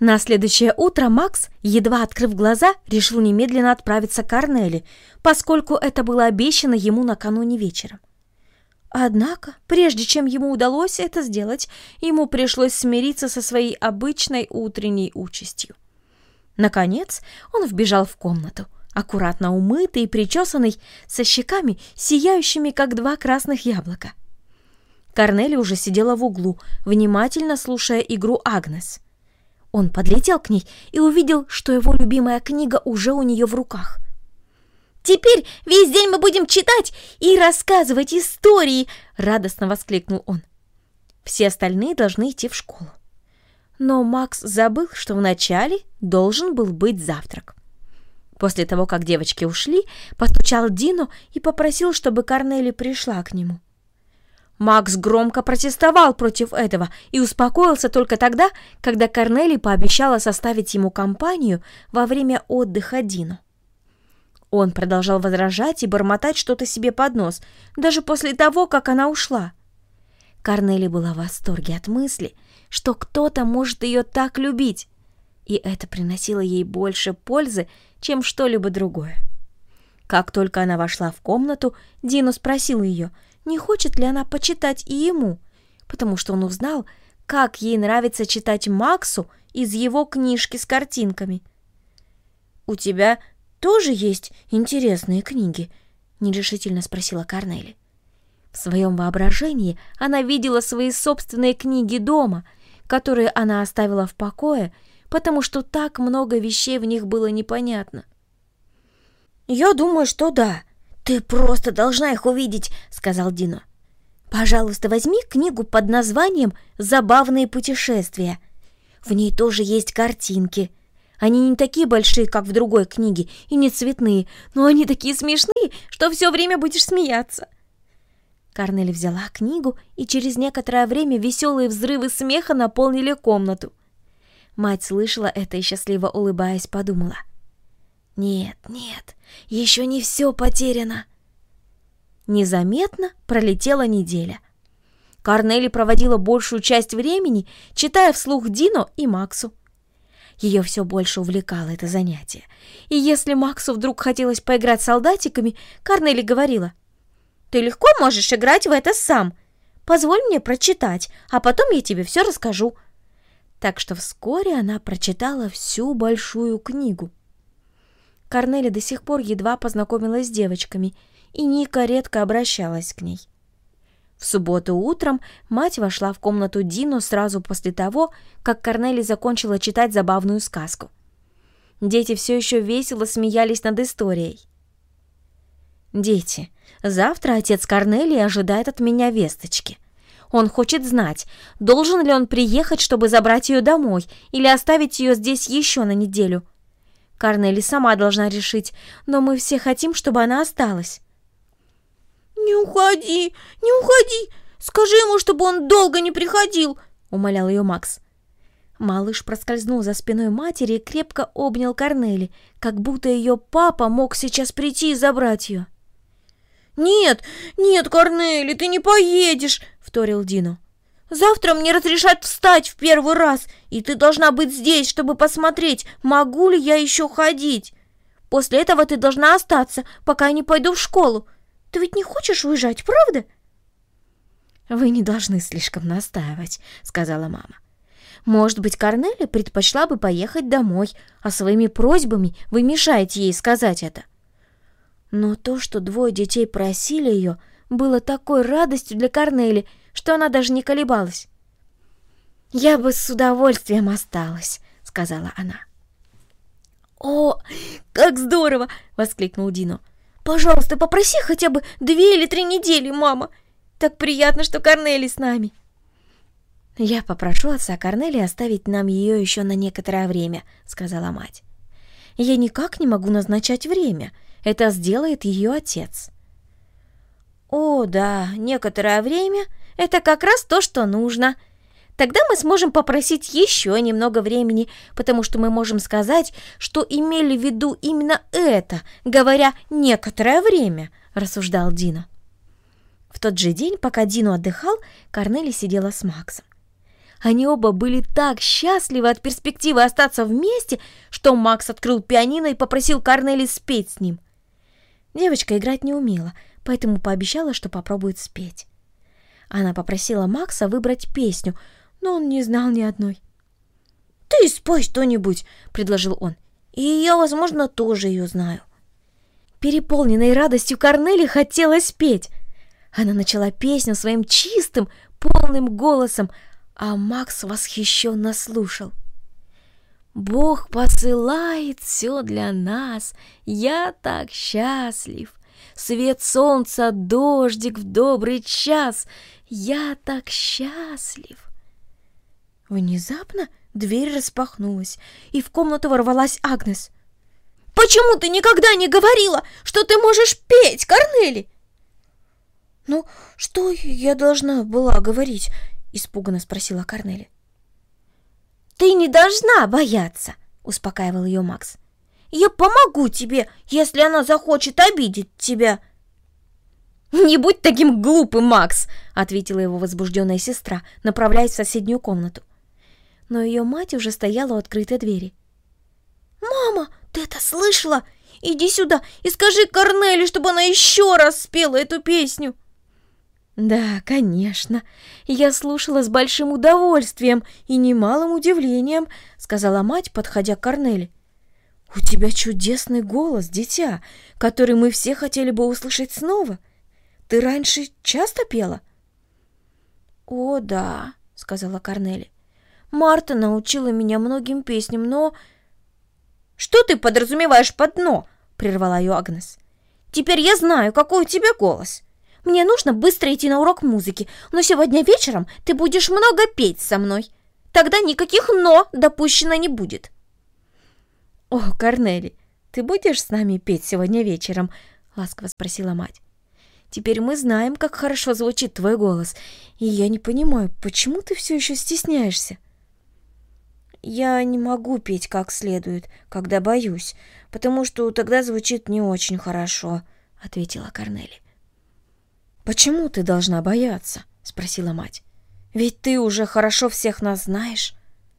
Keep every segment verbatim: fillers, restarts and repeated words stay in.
На следующее утро Макс, едва открыв глаза, решил немедленно отправиться к Корнели, поскольку это было обещано ему накануне вечером. Однако, прежде чем ему удалось это сделать, ему пришлось смириться со своей обычной утренней участью. Наконец, он вбежал в комнату, аккуратно умытый и причесанный, со щеками, сияющими, как два красных яблока. Корнели уже сидела в углу, внимательно слушая игру Агнес. Он подлетел к ней и увидел, что его любимая книга уже у нее в руках. «Теперь весь день мы будем читать и рассказывать истории!» — радостно воскликнул он. Все остальные должны идти в школу. Но Макс забыл, что вначале должен был быть завтрак. После того, как девочки ушли, постучал Дино и попросил, чтобы Корнели пришла к нему. Макс громко протестовал против этого и успокоился только тогда, когда Корнели пообещала составить ему компанию во время отдыха Дино. Он продолжал возражать и бормотать что-то себе под нос, даже после того, как она ушла. Корнели была в восторге от мысли, что кто-то может ее так любить, и это приносило ей больше пользы, чем что-либо другое. Как только она вошла в комнату, Дино спросил ее, не хочет ли она почитать и ему, потому что он узнал, как ей нравится читать Максу из его книжки с картинками. «У тебя тоже есть интересные книги?» — нерешительно спросила Корнели. В своем воображении она видела свои собственные книги дома, которые она оставила в покое, потому что так много вещей в них было непонятно. «Я думаю, что да. Ты просто должна их увидеть», — сказал Дино. «Пожалуйста, возьми книгу под названием «Забавные путешествия». В ней тоже есть картинки. Они не такие большие, как в другой книге, и не цветные, но они такие смешные, что все время будешь смеяться». Корнели взяла книгу, и через некоторое время веселые взрывы смеха наполнили комнату. Мать слышала это и, счастливо улыбаясь, подумала: «Нет, нет, еще не все потеряно». Незаметно пролетела неделя. Корнели проводила большую часть времени, читая вслух Дино и Максу. Ее все больше увлекало это занятие. И если Максу вдруг хотелось поиграть с солдатиками, Корнели говорила: «Ты легко можешь играть в это сам. Позволь мне прочитать, а потом я тебе все расскажу». Так что вскоре она прочитала всю большую книгу. Корнели до сих пор едва познакомилась с девочками, и Ника редко обращалась к ней. В субботу утром мать вошла в комнату Дино сразу после того, как Корнели закончила читать забавную сказку. Дети все еще весело смеялись над историей. «Дети, завтра отец Корнели ожидает от меня весточки. Он хочет знать, должен ли он приехать, чтобы забрать ее домой, или оставить ее здесь еще на неделю. Корнели сама должна решить, но мы все хотим, чтобы она осталась». «Не уходи, не уходи! Скажи ему, чтобы он долго не приходил!» — умолял ее Макс. Малыш проскользнул за спиной матери и крепко обнял Корнели, как будто ее папа мог сейчас прийти и забрать ее. «Нет, нет, Корнели, ты не поедешь!» — вторил Дино. «Завтра мне разрешат встать в первый раз, и ты должна быть здесь, чтобы посмотреть, могу ли я еще ходить. После этого ты должна остаться, пока я не пойду в школу. Ты ведь не хочешь уезжать, правда?» «Вы не должны слишком настаивать», — сказала мама. «Может быть, Корнели предпочла бы поехать домой, а своими просьбами вы мешаете ей сказать это». Но то, что двое детей просили ее, было такой радостью для Корнели, что она даже не колебалась. «Я бы с удовольствием осталась», — сказала она. «О, как здорово!» — воскликнул Дино. «Пожалуйста, попроси хотя бы две или три недели, мама. Так приятно, что Корнели с нами». «Я попрошу отца Корнели оставить нам ее еще на некоторое время», — сказала мать. «Я никак не могу назначать время. Это сделает ее отец». «О, да, некоторое время — это как раз то, что нужно. Тогда мы сможем попросить еще немного времени, потому что мы можем сказать, что имели в виду именно это, говоря «некоторое время», — рассуждал Дино. В тот же день, пока Дино отдыхал, Корнели сидела с Максом. Они оба были так счастливы от перспективы остаться вместе, что Макс открыл пианино и попросил Корнели спеть с ним. Девочка играть не умела, поэтому пообещала, что попробует спеть. Она попросила Макса выбрать песню, но он не знал ни одной. «Ты спой что-нибудь», — предложил он, — «и я, возможно, тоже ее знаю». Переполненной радостью Корнели хотелось петь. Она начала песню своим чистым, полным голосом, а Макс восхищенно слушал. «Бог посылает все для нас, я так счастлив. Свет солнца, дождик в добрый час, я так счастлив». Внезапно дверь распахнулась, и в комнату ворвалась Агнес. «Почему ты никогда не говорила, что ты можешь петь, Корнели?» «Ну, что я должна была говорить?» — испуганно спросила Корнели. «Ты не должна бояться», — успокаивал ее Макс. «Я помогу тебе, если она захочет обидеть тебя». «Не будь таким глупым, Макс!» — ответила его возбужденная сестра, направляясь в соседнюю комнату. Но ее мать уже стояла у открытой двери. «Мама, ты это слышала? Иди сюда и скажи Корнели, чтобы она еще раз спела эту песню». «Да, конечно. Я слушала с большим удовольствием и немалым удивлением», — сказала мать, подходя к Корнели. «У тебя чудесный голос, дитя, который мы все хотели бы услышать снова. Ты раньше часто пела?» «О, да», — сказала Корнели. «Марта научила меня многим песням, но...» «Что ты подразумеваешь под «но»?» — прервала ее Агнес. «Теперь я знаю, какой у тебя голос. Мне нужно быстро идти на урок музыки, но сегодня вечером ты будешь много петь со мной. Тогда никаких «но» допущено не будет». «О, Корнели, ты будешь с нами петь сегодня вечером?» — ласково спросила мать. «Теперь мы знаем, как хорошо звучит твой голос, и я не понимаю, почему ты все еще стесняешься?» «Я не могу петь как следует, когда боюсь, потому что тогда звучит не очень хорошо», — ответила Корнели. «Почему ты должна бояться?» — спросила мать. «Ведь ты уже хорошо всех нас знаешь».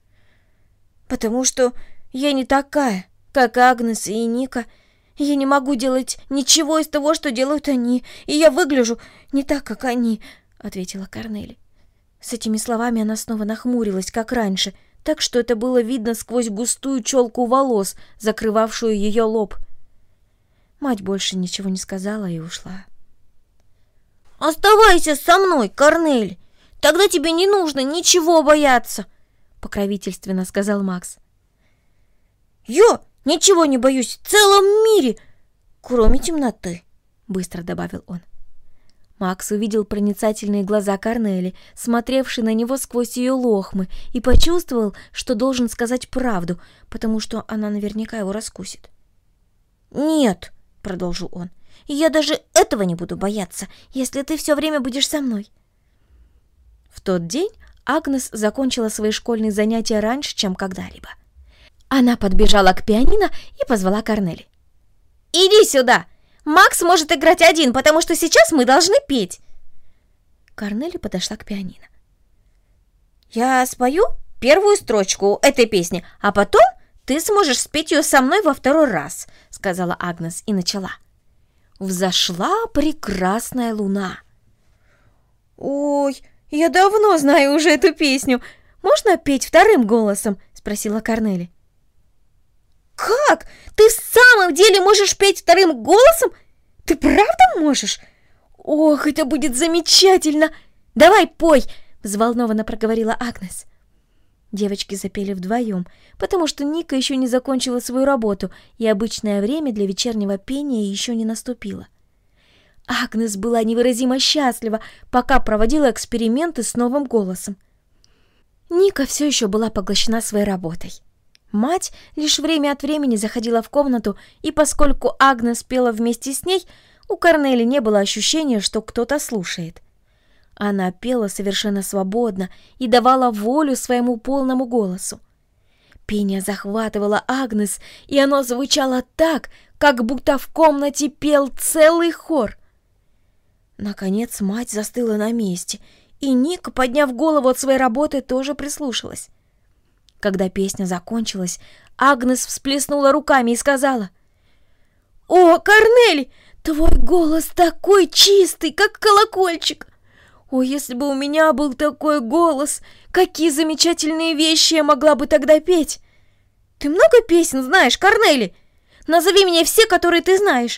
«Потому что я не такая, как Агнес и Ника. Я не могу делать ничего из того, что делают они, и я выгляжу не так, как они», — ответила Корнели. С этими словами она снова нахмурилась, как раньше, так что это было видно сквозь густую челку волос, закрывавшую ее лоб. Мать больше ничего не сказала и ушла. «Оставайся со мной, Корнели, тогда тебе не нужно ничего бояться», — покровительственно сказал Макс. «Я ничего не боюсь в целом мире, кроме темноты», — быстро добавил он. Макс увидел проницательные глаза Корнели, смотревшие на него сквозь ее лохмы, и почувствовал, что должен сказать правду, потому что она наверняка его раскусит. «Нет», — продолжил он, — «я даже этого не буду бояться, если ты все время будешь со мной». В тот день Агнес закончила свои школьные занятия раньше, чем когда-либо. Она подбежала к пианино и позвала Корнели. «Иди сюда! Макс может играть один, потому что сейчас мы должны петь!» Корнели подошла к пианино. «Я спою первую строчку этой песни, а потом ты сможешь спеть ее со мной во второй раз», — сказала Агнес и начала. Взошла прекрасная луна. «Ой, я давно знаю уже эту песню. Можно петь вторым голосом?» — спросила Корнели. «Как? Ты в самом деле можешь петь вторым голосом? Ты правда можешь? Ох, это будет замечательно! Давай пой!» — взволнованно проговорила Агнес. Девочки запели вдвоем, потому что Ника еще не закончила свою работу, и обычное время для вечернего пения еще не наступило. Агнес была невыразимо счастлива, пока проводила эксперименты с новым голосом. Ника все еще была поглощена своей работой. Мать лишь время от времени заходила в комнату, и поскольку Агнес пела вместе с ней, у Корнели не было ощущения, что кто-то слушает. Она пела совершенно свободно и давала волю своему полному голосу. Пение захватывало Агнес, и оно звучало так, как будто в комнате пел целый хор. Наконец мать застыла на месте и Ника, подняв голову от своей работы, тоже прислушалась. Когда песня закончилась, Агнес всплеснула руками и сказала: «О, Корнели, твой голос такой чистый, как колокольчик! О, если бы у меня был такой голос, какие замечательные вещи я могла бы тогда петь! Ты много песен знаешь, Корнели? Назови мне все, которые ты знаешь!»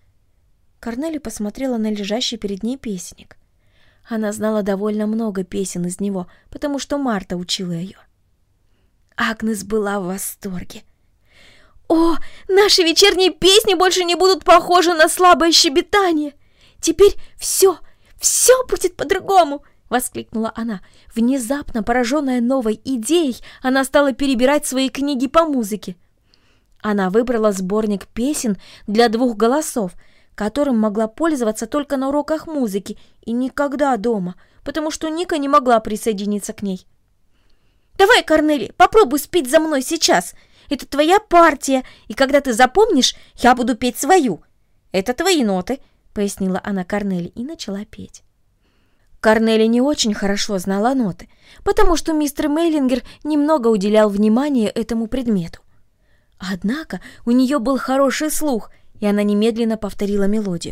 Корнели посмотрела на лежащий перед ней песенник. Она знала довольно много песен из него, потому что Марта учила ее. Агнес была в восторге. «О, наши вечерние песни больше не будут похожи на слабое щебетание! Теперь все, все будет по-другому!» — воскликнула она. Внезапно, пораженная новой идеей, она стала перебирать свои книги по музыке. Она выбрала сборник песен для двух голосов, которым могла пользоваться только на уроках музыки и никогда дома, потому что Ника не могла присоединиться к ней. «Давай, Корнели, попробуй спеть за мной сейчас. Это твоя партия, и когда ты запомнишь, я буду петь свою. Это твои ноты», — пояснила она Корнели и начала петь. Корнели не очень хорошо знала ноты, потому что мистер Мейлингер немного уделял внимания этому предмету. Однако у нее был хороший слух, и она немедленно повторила мелодию.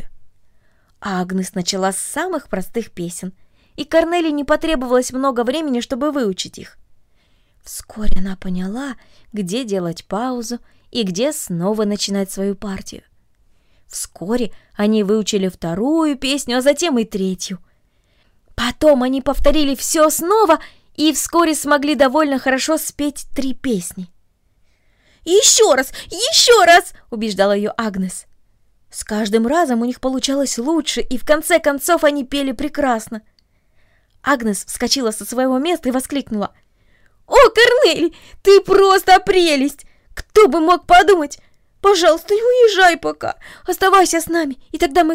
Агнес начала с самых простых песен, и Корнели не потребовалось много времени, чтобы выучить их. Вскоре она поняла, где делать паузу и где снова начинать свою партию. Вскоре они выучили вторую песню, а затем и третью. Потом они повторили все снова и вскоре смогли довольно хорошо спеть три песни. «Еще раз, еще раз!» — убеждала ее Агнес. С каждым разом у них получалось лучше, и в конце концов они пели прекрасно. Агнес вскочила со своего места и воскликнула: «О, Корнели, ты просто прелесть! Кто бы мог подумать! Пожалуйста, не уезжай пока, оставайся с нами, и тогда мы